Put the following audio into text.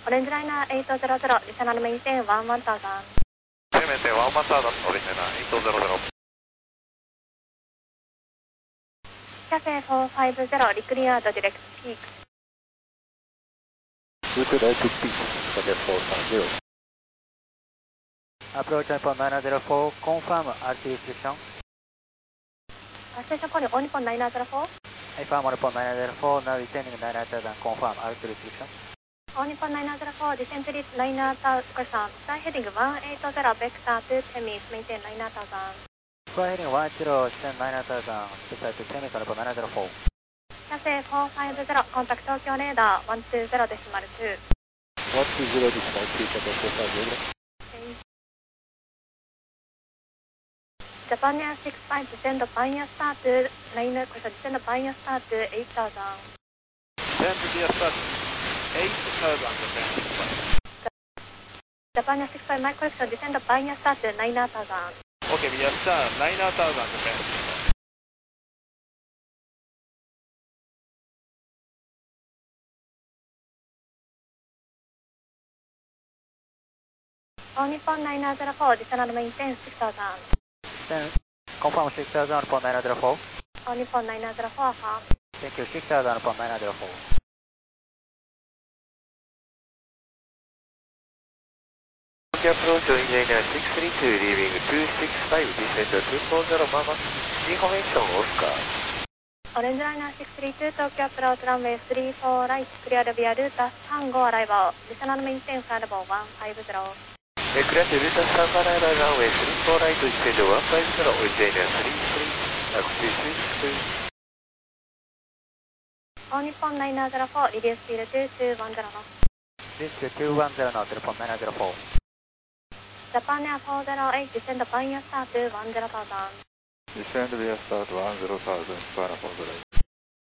オレンジライナー800、リサナルメインテン11000。 メインテン11000、オレンジライナー800。 キャセイ450、リクリアードディレクトピーク。 Route Electric Peak, Target 430. Approach on 904, confirm RT restriction. ステーションコールオニポン904。 Affirm on 904, now descending 900 and confirm RT restriction. オニポン904、ディセントリー900、コルさん、フライヘディング180、ベクター2テミス、メインテン900。 Fly heading 10, descend 900, decide to Temis on 904. キャセイ450、コンタクト東京レーダー120デシマル2。 120 decimal 2, Target 450. ジャパンエア65、ディセンドバイアスタート、ライナー、これさ、ディセンドバイアスタート8000。 Descend via start 8000 descend. ジャパンエア65、マイコレクション、ディセンドバイアスタート9000。 Okay, via start 9000 descend. オニポン904、ディセナルメインテン6000。 Then confirm 6000 upon 904. オニポン904、ファー。 Thank you, 6000 upon 904. Approach Indiana 632, leaving 265, descend 240, Mama. Information Oscar. オレンジライナー632、東京アプローチランウェイ34ライト、クリアルビアルータ35アライバー、ディセナルメインテンファイルボー150。 Clear to Delta Samba runway 34 right, descend 150, Indiana 33, active switch to オニポン904、リデュースフィール2210の。 This is 210 now, upon 904. ジャパンエア408、ディセンドバイアスタート10,000。 Descend via start 10,000, Japan 408.